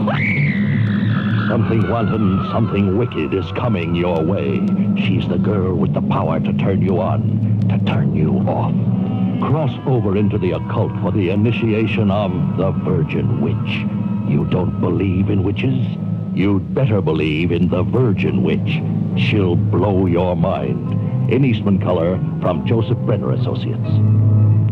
Something wanton, something wicked is coming your way. She's the girl with the power to turn you on, to turn you off. Cross over into the occult for the initiation of the Virgin Witch. You don't believe in witches? You'd better believe in the Virgin Witch. She'll blow your mind. In Eastman color from Joseph Brenner Associates.